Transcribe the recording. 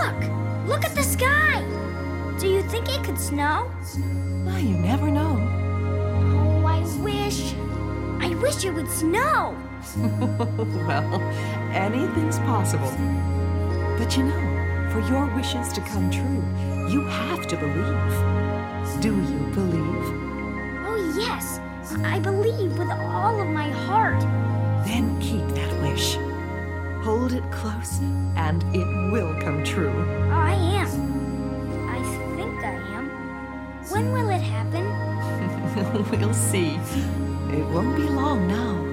Look at the sky! Do you think it could snow? Well, you never know. Oh, I wish it would snow. Well, anything's possible. But you know, for your wishes to come true, you have to believe. Do you believe? Oh, yes. I believe with all of my heart. Then keep that wish. Hold it close, and it will come true. I am. I think I am. When will it happen? We'll see. It won't be long now.